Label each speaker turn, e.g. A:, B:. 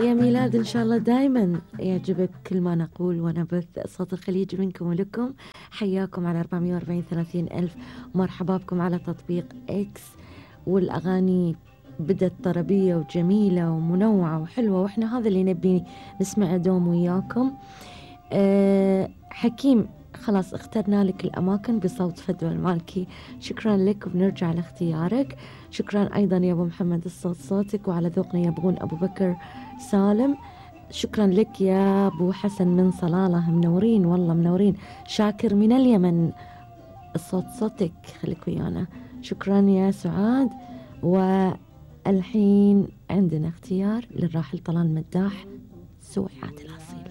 A: يا ميلاد إن شاء الله دايما يعجبك كل ما نقول ونبث صوت الخليج منكم ولكم. حياكم على 440 30 ألف، مرحبا بكم على تطبيق إكس. والأغاني بدت طربية وجميلة ومنوعة وحلوة، وإحنا هذا اللي نبي نسمع دوم وياكم. حكيم خلاص اخترنا لك الأماكن بصوت فدوى المالكي، شكرا لك وبنرجع لاختيارك. شكرا أيضا يا أبو محمد، الصوت صوتك، وعلى ذوقنا يبغون أبو بكر سالم. شكرا لك يا أبو حسن من صلالة، منورين والله منورين. شاكر من اليمن، الصوت صوتك، خليك ويانا. شكرا يا سعاد. والحين عندنا اختيار للراحل طلال مداح، سويعات الأصل.